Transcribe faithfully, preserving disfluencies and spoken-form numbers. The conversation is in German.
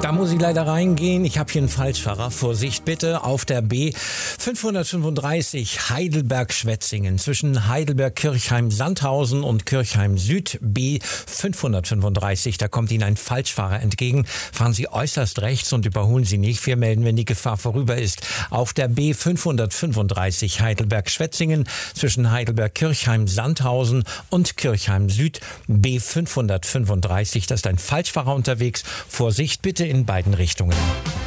Da muss ich leider reingehen. Ich habe hier einen Falschfahrer. Vorsicht bitte auf der B fünfhundertfünfunddreißig Heidelberg-Schwetzingen zwischen Heidelberg-Kirchheim-Sandhausen und Kirchheim-Süd. B fünfhundertfünfunddreißig, da kommt Ihnen ein Falschfahrer entgegen. Fahren Sie äußerst rechts und überholen Sie nicht. Wir melden, wenn die Gefahr vorüber ist. Auf der B fünfhundertfünfunddreißig Heidelberg-Schwetzingen zwischen Heidelberg-Kirchheim-Sandhausen und Kirchheim-Süd. B fünfhundertfünfunddreißig, da ist ein Falschfahrer unterwegs. Vorsicht bitte in beiden Richtungen.